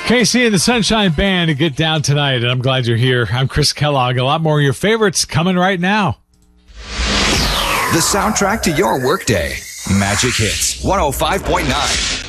KC and the Sunshine Band to get down tonight, and I'm glad you're here. I'm Chris Kellogg. A lot more of your favorites coming right now. The soundtrack to your workday. Magic Hits 105.9.